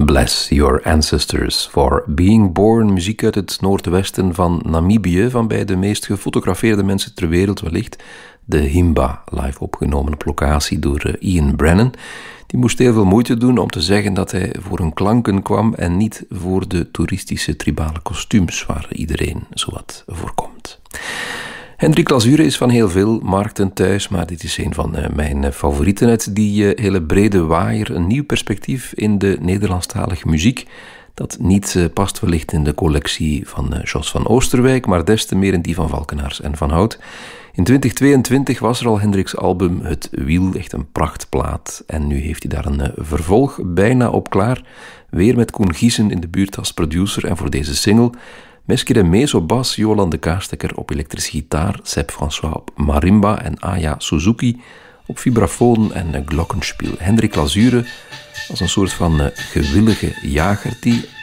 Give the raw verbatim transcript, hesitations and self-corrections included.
Bless your ancestors for being born. Muziek uit het noordwesten van Namibië, van bij de meest gefotografeerde mensen ter wereld wellicht. De Himba, live opgenomen op locatie door Ian Brennan. Die moest heel veel moeite doen om te zeggen dat hij voor hun klanken kwam en niet voor de toeristische tribale kostuums waar iedereen zowat voorkomt. Hendrik Lazuren is van heel veel markten thuis, maar dit is een van mijn favorieten. Uit die hele brede waaier, een nieuw perspectief in de Nederlandstalige muziek, dat niet past wellicht in de collectie van Jos van Oosterwijk, maar des te meer in die van Valkenaars en Van Hout. In twintig tweeëntwintig was er al Hendriks album Het Wiel, echt een prachtplaat. En nu heeft hij daar een vervolg bijna op klaar. Weer met Koen Giessen in de buurt als producer. En voor deze single Meskir en Mees op bas, Jolande Kaastekker op elektrische gitaar, Seb François op marimba en Aya Suzuki op vibrafoon en glockenspiel. Hendrik Lazuren als een soort van gewillige jager die